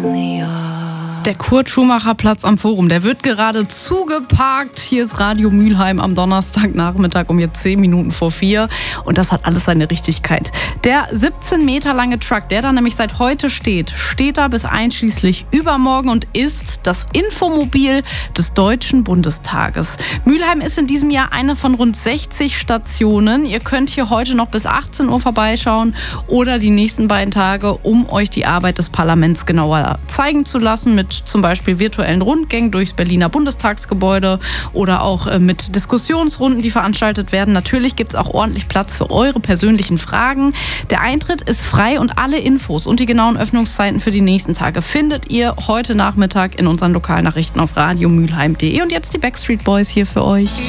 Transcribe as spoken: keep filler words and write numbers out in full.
Der Kurt-Schumacher-Platz am Forum, der wird gerade zugeparkt. Hier ist Radio Mülheim am Donnerstagnachmittag um jetzt zehn Minuten vor vier. Und das hat alles seine Richtigkeit. Der siebzehn Meter lange Truck, der da nämlich seit heute steht, steht da bis einschließlich übermorgen und ist das Infomobil des Deutschen Bundestages. Mülheim ist in diesem Jahr eine von rund sechzig Stationen. Ihr könnt hier heute noch bis achtzehn Uhr vorbeischauen oder die nächsten beiden Tage, um euch die Arbeit des Parlaments genauer zeigen zu lassen, mit zum Beispiel virtuellen Rundgängen durchs Berliner Bundestagsgebäude oder auch mit Diskussionsrunden, die veranstaltet werden. Natürlich gibt es auch ordentlich Platz für eure persönlichen Fragen. Der Eintritt ist frei und alle Infos und die genauen Öffnungszeiten für die nächsten Tage findet ihr heute Nachmittag in unseren Lokalnachrichten auf radio mülheim punkt de. Und jetzt die Backstreet Boys hier für euch.